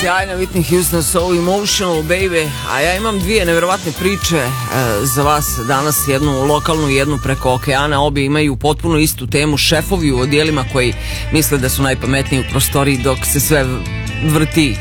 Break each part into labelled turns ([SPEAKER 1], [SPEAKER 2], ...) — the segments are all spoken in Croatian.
[SPEAKER 1] sjajna Whitney Houston, So Emotional Baby. A ja imam dvije neverovatne priče za vas danas, jednu lokalnu i jednu preko okeana. Obje imaju potpuno istu temu, šefovi u odjelima koji misle da su najpametniji u prostoriji dok se sve vrti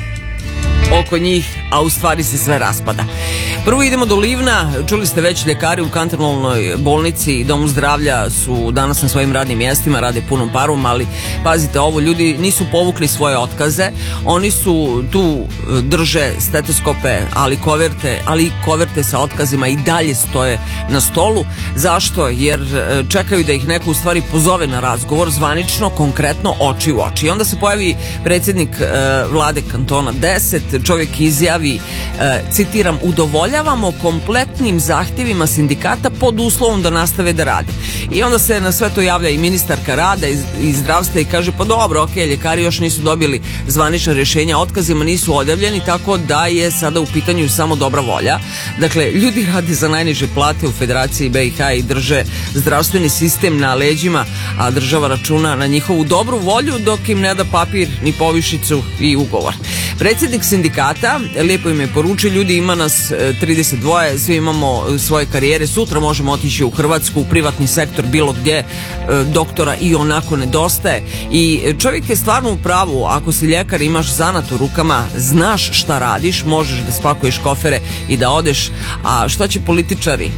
[SPEAKER 1] oko njih, a u stvari se sve raspada. Prvo idemo do Livna. Čuli ste već, ljekari u Kantonalnoj bolnici i domu zdravlja su danas na svojim radnim mjestima, rade punom parom, ali pazite ovo, ljudi nisu povukli svoje otkaze, oni su tu, drže stetoskope, ali i koverte sa otkazima i dalje stoje na stolu. Zašto? Jer čekaju da ih neko u stvari pozove na razgovor, zvanično, konkretno, oči u oči. I onda se pojavi predsjednik vlade kantona 10, čovjek izjavi, citiram, udovoljavamo kompletnim zahtjevima sindikata pod uslovom da nastave da rade. I onda se na sve to javlja i ministarka rada i zdravstva i kaže, pa dobro, ok, ljekari još nisu dobili zvanična rješenja, otkazima nisu odjavljeni, tako da je sada u pitanju samo dobra volja. Dakle, ljudi rade za najniže plate u Federaciji BiH i drže zdravstveni sistem na leđima, a država računa na njihovu dobru volju dok im ne da papir ni povišicu i ugovor. Predsjednik sindikata lijepo im je poručio, ljudi, ima nas 32, svi imamo svoje karijere, sutra možemo otići u Hrvatsku, u privatni sektor, bilo gdje, doktora i onako nedostaje. I čovjek je stvarno u pravu, ako si ljekar, imaš zanat u rukama, znaš šta radiš, možeš da spakuješ kofere i da odeš. A šta će političari?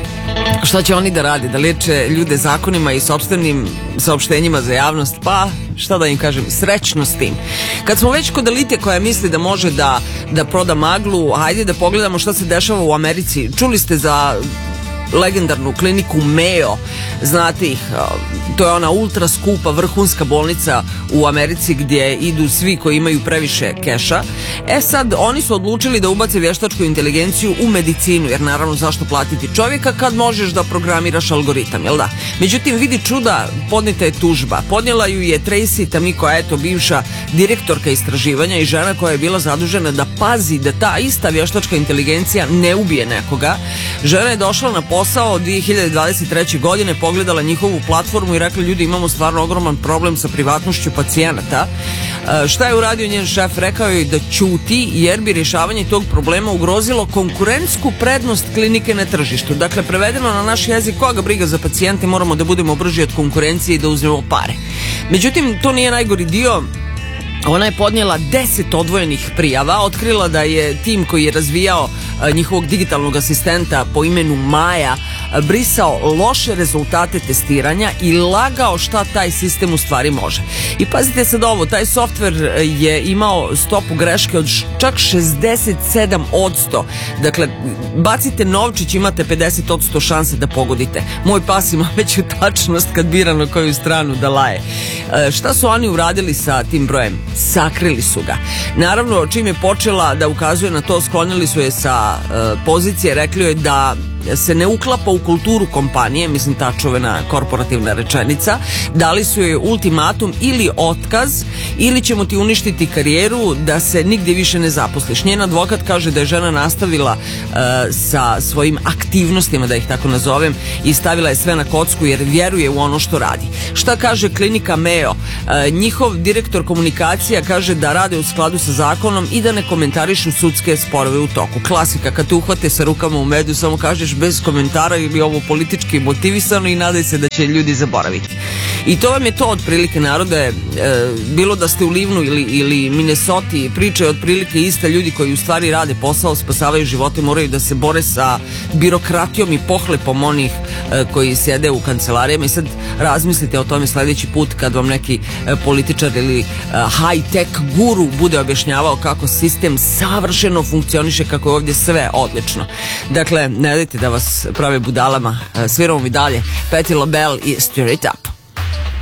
[SPEAKER 1] Šta će oni da rade? Da liječe ljude zakonima i sopstvenim saopštenjima za javnost? Pa, šta da im kažem, srećno s tim. Kad smo već kod elite koja misli da može da proda maglu, hajde da pogledamo šta se dešava u Americi. Čuli ste za legendarnu kliniku Mayo, znate ih, to je ona ultra skupa vrhunska bolnica u Americi gdje idu svi koji imaju previše keša. Sad oni su odlučili da ubace vještačku inteligenciju u medicinu, jer naravno zašto platiti čovjeka kad možeš da programiraš algoritam, jel da? Međutim, vidi čuda, podnijeta je tužba. Podnijela ju je Tracy Tamiko, eto, bivša direktorka istraživanja i žena koja je bila zadužena da pazi da ta ista vještačka inteligencija ne ubije nekoga. Žena je došla na posao 2023. godine, pogledala njihovu platformu i rekla, ljudi, imamo stvarno ogroman problem sa privatnošću pacijenata. Šta je uradio njen šef? Rekao je da ćuti jer bi rješavanje tog problema ugrozilo konkurentsku prednost klinike na tržištu. Dakle, prevedeno na naš jezik, koga briga za pacijente, moramo da budemo brži od konkurencije i da uzmemo pare. Međutim, to nije najgori dio. Ona je podnijela 10 odvojenih prijava, otkrila da je tim koji je razvijao njihovog digitalnog asistenta po imenu Maja brisao loše rezultate testiranja i lagao šta taj sistem u stvari može. I pazite sad ovo, taj softver je imao stopu greške od čak 67%. Dakle, bacite novčić, imate 50% šanse da pogodite. Moj pas ima veću tačnost kad bira na koju stranu da laje. Šta su oni uradili sa tim brojem? Sakrili su ga. Naravno, čim je počela da ukazuje na to, sklonili su je sa pozicije, rekli joj da se ne uklapa u kulturu kompanije, mislim ta čuvena korporativna rečenica. Dali su joj ultimatum, ili otkaz ili ćemo ti uništiti karijeru da se nigdje više ne zaposliš. Njen advokat kaže da je žena nastavila sa svojim aktivnostima, da ih tako nazovem, i stavila je sve na kocku jer vjeruje u ono što radi. Šta kaže klinika Mayo? Njihov direktor komunikacija kaže da rade u skladu sa zakonom i da ne komentarišu sudske sporove u toku. Klasika, kad te uhvate sa rukama u medu, samo kažeš bez komentara ili ovo politički motivisano i nadaj se da će ljudi zaboraviti. I to vam je to otprilike, narode. Bilo da ste u Livnu ili Minnesota, priče je otprilike ista. Ljudi koji u stvari rade posao, spasavaju živote, moraju da se bore sa birokratijom i pohlepom onih koji sjede u kancelarijama. I sad razmislite o tome sljedeći put kad vam neki političar ili high-tech guru bude objašnjavao kako sistem savršeno funkcioniše, kako je ovdje sve odlično. Dakle, ne dajte da vas prave budalama. Sviramo mi dalje Patti LaBelle i Stir It Up.